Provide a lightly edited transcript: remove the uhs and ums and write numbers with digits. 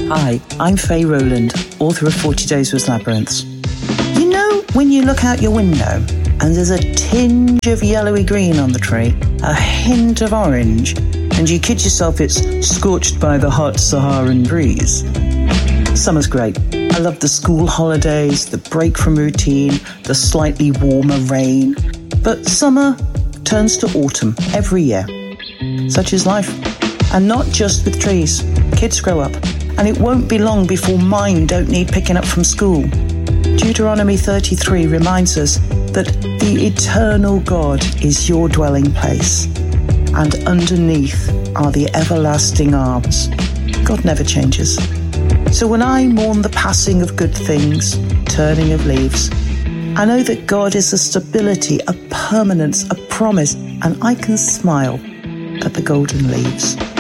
Hi, I'm Faye Rowland, author of 40 Days with Labyrinths. You know, when you look out your window and there's a tinge of yellowy green on the tree, a hint of orange, and you kid yourself it's scorched by the hot Saharan breeze. Summer's great. I love the school holidays, the break from routine, the slightly warmer rain. But summer turns to autumn every year. Such is life. And not just with trees. Kids grow up. And it won't be long before mine don't need picking up from school. Deuteronomy 33 reminds us that the eternal God is your dwelling place, and underneath are the everlasting arms. God never changes. So when I mourn the passing of good things, turning of leaves, I know that God is a stability, a permanence, a promise, and I can smile at the golden leaves.